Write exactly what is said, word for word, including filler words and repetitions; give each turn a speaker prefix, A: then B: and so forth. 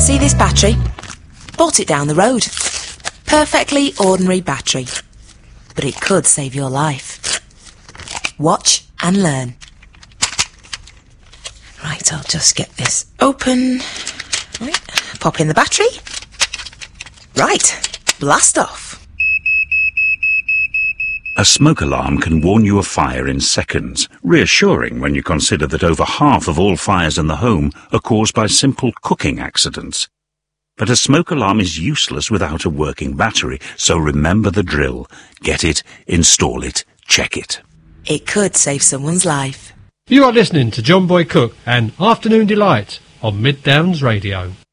A: See this battery? Bought it down the road. Perfectly ordinary battery. But it could save your life. Watch and learn. Right, I'll just get this open. Right, pop in the battery. Right, blast off.
B: A smoke alarm can warn you of fire in seconds, reassuring when you consider that over half of all fires in the home are caused by simple cooking accidents. But a smoke alarm is useless without a working battery, so remember the drill. Get it, install it, check it.
A: It could save someone's life.
C: You are listening to John Boy Cook and Afternoon Delight on Mid Downs Radio.